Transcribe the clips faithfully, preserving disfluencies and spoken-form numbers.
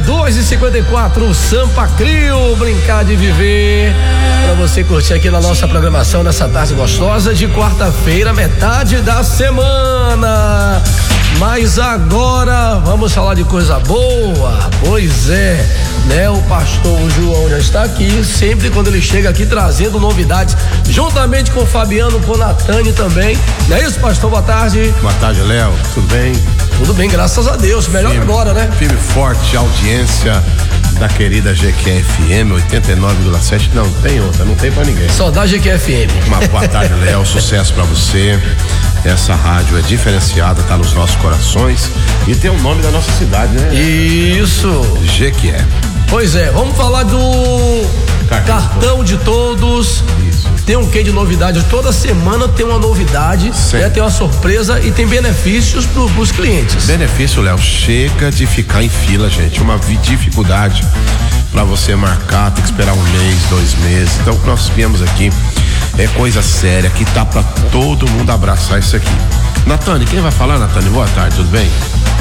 dois e cinquenta e quatro, Sampa Crio, brincar de viver. Pra você curtir aqui na nossa programação nessa tarde gostosa de quarta-feira, metade da semana. Mas agora vamos falar de coisa boa. Pois é, né? O pastor João já está aqui, sempre quando ele chega aqui trazendo novidades, juntamente com o Fabiano, com o Natane também. Não é isso, pastor? Boa tarde. Boa tarde, Léo. Tudo bem? Tudo bem, graças a Deus. Melhor firme, agora, né? Firme forte, audiência da querida G Q F M oitenta e nove vírgula sete. Não, tem outra, não tem pra ninguém. Só da G Q F M. Uma boa tarde, Léo. Sucesso pra você. Essa rádio é diferenciada, tá nos nossos corações e tem o nome da nossa cidade, né? Isso. G Q E. Pois é, vamos falar do cartão, cartão de todos. Isso. Tem um quê de novidade? Toda semana tem uma novidade, né? Tem uma surpresa e tem benefícios pro, pros clientes. Benefício, Léo, chega de ficar em fila, gente. Uma dificuldade para você marcar, tem que esperar um mês, dois meses. Então, o que nós viemos aqui é coisa séria, que tá para todo mundo abraçar isso aqui. Natane, quem vai falar, Natane? Boa tarde, tudo bem?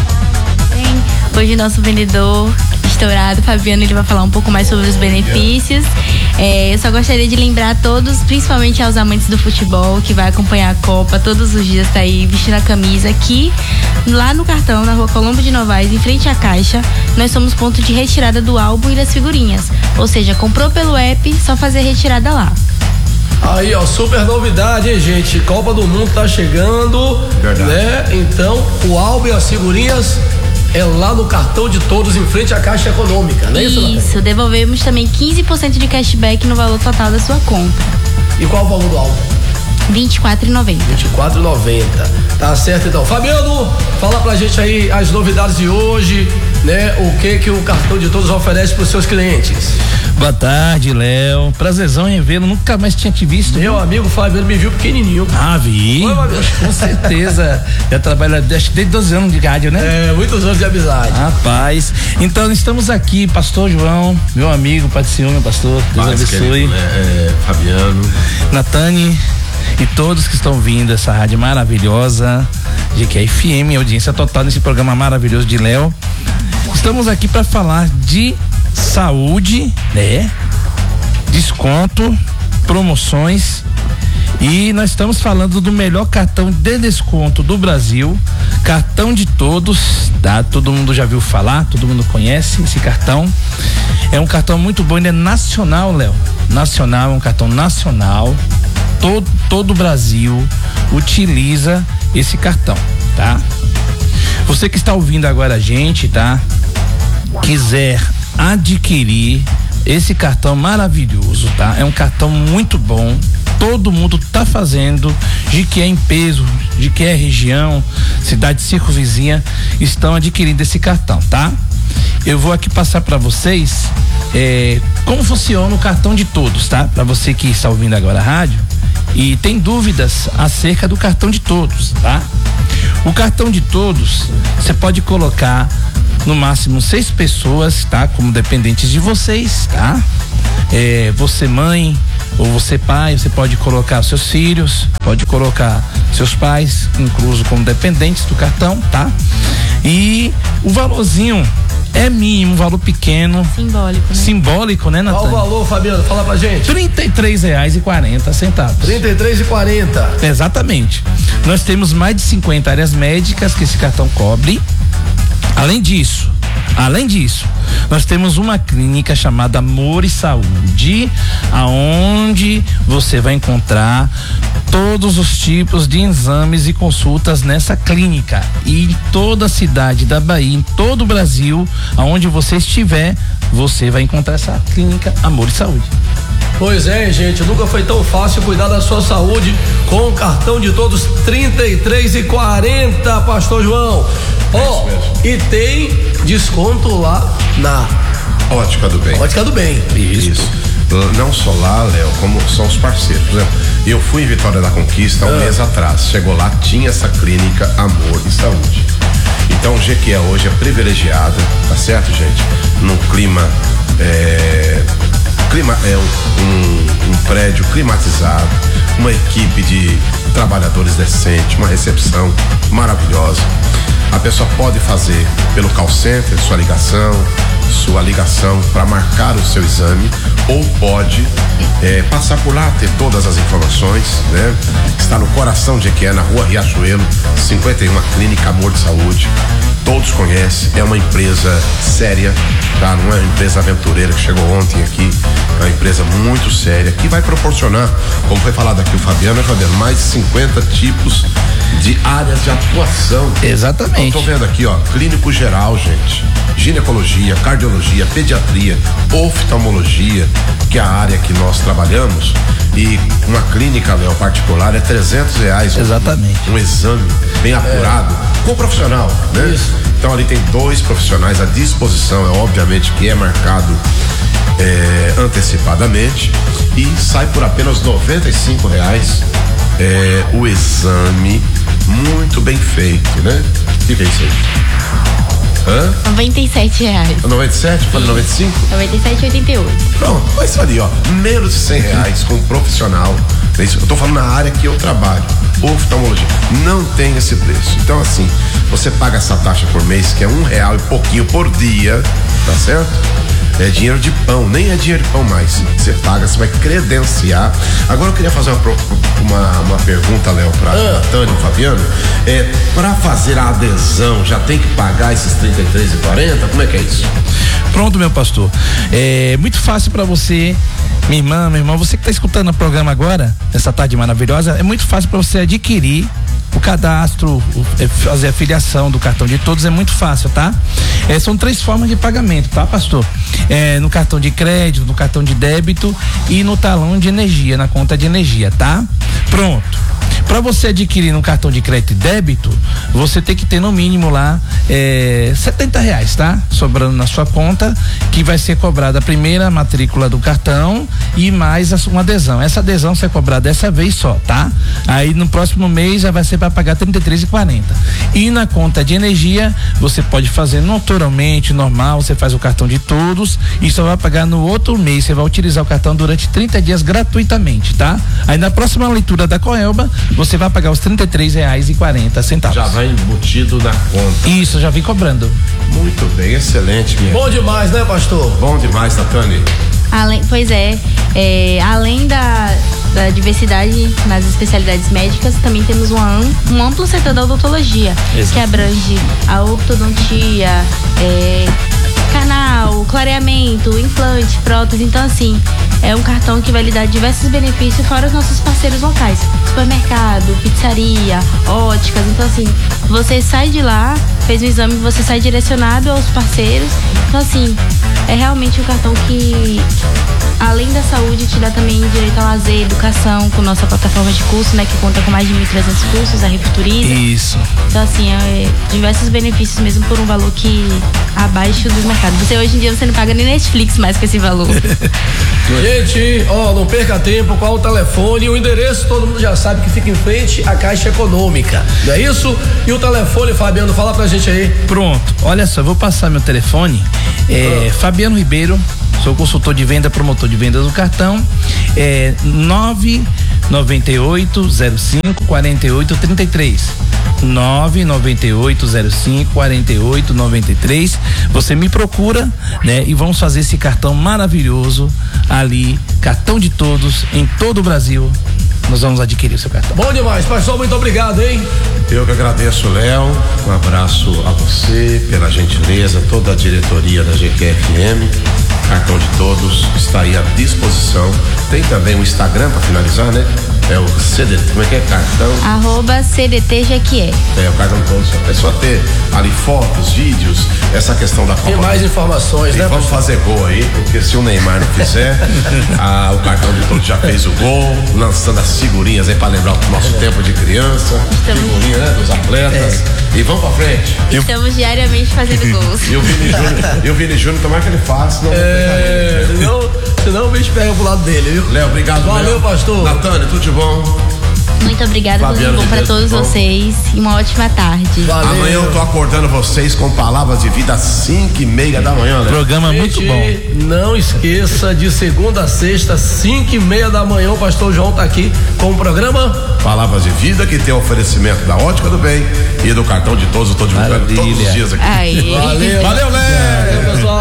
Bem, hoje nosso vendedor estourado, Fabiano, ele vai falar um pouco mais sobre os benefícios. É, eu só gostaria de lembrar a todos, principalmente aos amantes do futebol, que vai acompanhar a Copa todos os dias, tá aí vestindo a camisa, que lá no cartão, na rua Colombo de Novaes, em frente à Caixa, nós somos ponto de retirada do álbum e das figurinhas. Ou seja, comprou pelo app, só fazer retirada lá. Aí, ó, super novidade, hein, gente? Copa do Mundo tá chegando. Verdade. Né? Então, o álbum e as figurinhas é lá no cartão de todos, em frente à Caixa Econômica, não é isso, Natane? Isso, devolvemos também quinze por cento de cashback no valor total da sua compra. E qual o valor do álbum? vinte e quatro reais e noventa centavos. vinte e quatro reais e noventa centavos. Tá certo, então. Fabiano, fala pra gente aí as novidades de hoje, né? O que que o cartão de todos oferece pros seus clientes. Boa tarde, Léo. Prazerzão em vê-lo. Nunca mais tinha te visto. Meu amigo Fabiano me viu pequenininho. Ah, vi. Oi, Fabiano. Com certeza. Já trabalha acho que desde doze anos de rádio, né? É, muitos anos de amizade. Rapaz. Então, estamos aqui, pastor João, meu amigo, Pai do Senhor, meu pastor. Deus Paz, abençoe. querido, né? É, Fabiano. Natane e todos que estão vindo essa rádio maravilhosa, G Q F M, audiência total nesse programa maravilhoso de Léo. Estamos aqui para falar de saúde, né? Desconto, promoções, e nós estamos falando do melhor cartão de desconto do Brasil, cartão de todos, tá? Todo mundo já viu falar, todo mundo conhece esse cartão. É um cartão muito bom, ele é nacional, Léo. Nacional, é um cartão nacional. Todo, todo o Brasil utiliza esse cartão, tá? Você que está ouvindo agora a gente, tá? Quiser adquirir esse cartão maravilhoso, tá? É um cartão muito bom. Todo mundo tá fazendo, de que é em peso, de que é região, cidade circunvizinha, estão adquirindo esse cartão, tá? Eu vou aqui passar para vocês é, como funciona o cartão de todos, tá? Para você que está ouvindo agora a rádio e tem dúvidas acerca do cartão de todos, tá? O cartão de todos, você pode colocar no máximo seis pessoas, tá? Como dependentes de vocês, tá? É, você mãe ou você pai, você pode colocar seus filhos, pode colocar seus pais, incluso como dependentes do cartão, tá? E o valorzinho é mínimo, um valor pequeno. Simbólico, né? Simbólico, né, Natane? Qual o valor, Fabiano? Fala pra gente. trinta e três reais e quarenta centavos. trinta e três reais e quarenta centavos. Exatamente. Nós temos mais de cinquenta áreas médicas que esse cartão cobre. Além disso, além disso, nós temos uma clínica chamada Amor e Saúde, aonde você vai encontrar todos os tipos de exames e consultas nessa clínica. E em toda a cidade da Bahia, em todo o Brasil, aonde você estiver, você vai encontrar essa clínica Amor e Saúde. Pois é, gente, nunca foi tão fácil cuidar da sua saúde com o cartão de todos trinta e três reais e quarenta centavos, pastor João. Ó, oh, e tem desconto lá na Ótica do Bem. Ótica do Bem. Isso. Isso. Não só lá, Léo, como são os parceiros. Por exemplo, eu fui em Vitória da Conquista há um ah. mês atrás. Chegou lá, tinha essa clínica Amor e Saúde. Então o G Q E hoje é privilegiada, tá certo, gente? Num clima é, clima, é um, um, um prédio climatizado, uma equipe de trabalhadores decente, uma recepção maravilhosa. A pessoa pode fazer pelo call center, sua ligação, sua ligação para marcar o seu exame, ou pode é, passar por lá, ter todas as informações, né? Está no coração de Jequié, na rua Riachuelo, cinquenta e um, Clínica Amor de Saúde. Todos conhecem, é uma empresa séria, tá? Não é uma empresa aventureira que chegou ontem aqui, é uma empresa muito séria, que vai proporcionar, como foi falado aqui o Fabiano, é Fabiano, mais de cinquenta tipos de áreas de atuação. Exatamente. Eu tô vendo aqui, ó, clínico geral, gente, ginecologia, cardiologia, pediatria, oftalmologia, que é a área que nós trabalhamos, e uma clínica, Léo, particular é trezentos reais. Exatamente. Um, um exame bem apurado, é. com o profissional, né? Isso. Então ali tem dois profissionais à disposição, é obviamente que é marcado é, antecipadamente, e sai por apenas noventa e cinco reais é, o exame, muito bem feito, né? O que é isso aí? Hã? noventa e sete reais. noventa e sete? Falei noventa e cinco? noventa e sete e oitenta e oito. Pronto, mas ali, ó, menos de cem reais com um profissional. É isso, eu tô falando na área que eu trabalho, oftalmologia. Não tem esse preço. Então, assim, você paga essa taxa por mês, que é um real e pouquinho por dia, tá certo? É dinheiro de pão, nem é dinheiro de pão mais. Você paga, você vai credenciar. Agora eu queria fazer uma, uma, uma pergunta, Léo, pra ah. Tânia e Fabiano. É, pra fazer a adesão, já tem que pagar esses trinta e três e quarenta? Como é que é isso? Pronto, meu pastor. É muito fácil para você, minha irmã, meu irmão, você que tá escutando o programa agora, essa tarde maravilhosa, é muito fácil para você adquirir o cadastro, o, fazer a filiação do cartão de todos, é muito fácil, tá? É, são três formas de pagamento, tá, pastor? É, no cartão de crédito, no cartão de débito e no talão de energia, na conta de energia, tá? Pronto. Para você adquirir no cartão de crédito e débito, você tem que ter no mínimo lá é, setenta reais, tá? Sobrando na sua conta, que vai ser cobrada a primeira matrícula do cartão e mais uma adesão. Essa adesão vai ser cobrada dessa vez só, tá? Aí no próximo mês já vai ser para pagar trinta e três e quarenta. E na conta de energia, você pode fazer naturalmente, normal, você faz o cartão de todos e só vai pagar no outro mês. Você vai utilizar o cartão durante trinta dias gratuitamente, tá? Aí na próxima leitura da Coelba, você vai pagar os trinta e três reais e quarenta centavos. Já vai embutido na conta. Isso, já vem cobrando. Muito bem, excelente, minha. Bom demais, né, pastor? Bom demais, Natane. Além, pois é, é além da, da diversidade nas especialidades médicas, também temos uma, um amplo setor da odontologia, Exato. que abrange a ortodontia, é, canal, clareamento, implante, prótese. Então, assim, é um cartão que vai lhe dar diversos benefícios, fora os nossos parceiros locais, supermercado, pizzaria, óticas. Então, assim, você sai de lá, fez o exame, você sai direcionado aos parceiros. Então, assim, é realmente um cartão que, além da saúde, te dá também direito a lazer, educação, com nossa plataforma de curso, né, que conta com mais de mil e trezentos cursos, a Refuturiza. Isso. Então, assim, é diversos benefícios mesmo por um valor que abaixo dos mercados. Você, hoje em dia, você não paga nem Netflix mais com esse valor. Gente, ó, não perca tempo, qual o telefone e o endereço, todo mundo já sabe que fica em frente à Caixa Econômica, não é isso? E o telefone, Fabiano, fala pra gente aí. Pronto, olha só, eu vou passar meu telefone, é, ah. Fabiano Ribeiro, sou consultor de venda, promotor de vendas do cartão, é nove nove oito zero cinco quatro oito três três. nove nove oito zero cinco quatro oito nove três. Você me procura, né? E vamos fazer esse cartão maravilhoso ali, cartão de todos em todo o Brasil. Nós vamos adquirir o seu cartão. Bom demais, pastor, muito obrigado, hein? Eu que agradeço, Léo. Um abraço a você, pela gentileza, toda a diretoria da G Q F M. Cartão de todos está aí à disposição. Tem também o Instagram para finalizar, né? É o C D T, como é que é? Cartão? Arroba C D T Jequié. É, o cartão todo. É só ter ali fotos, vídeos, essa questão da Copa. Tem mais informações, e né? Vamos fazer gol aí, porque se o Neymar não fizer, ah, o cartão de todos já fez o gol, lançando as figurinhas aí para lembrar o nosso é. tempo de criança. Estamos... Figurinha, né? Dos atletas. É. E vamos pra frente. Estamos diariamente fazendo gols. E o Vini Júnior, e o Vini Júnior, tomara que ele faça, senão é, não senão, senão o bicho pega pro lado dele, viu? Léo, obrigado. Valeu, Léo. Pastor. Natânia, tudo de bom? Muito obrigada, tudo de bom para todos vocês e uma ótima tarde. Valeu. Amanhã eu tô acordando vocês com palavras de vida às cinco e meia da manhã, Léo. Programa Gente, muito bom. Não esqueça, de segunda a sexta, cinco e meia da manhã, o pastor João tá aqui com o programa Palavras de Vida, que tem oferecimento da Ótica do Bem e do cartão de todos. Eu tô divulgando todos os dias aqui. Aí. Valeu, valeu, Léo. Valeu, pessoal.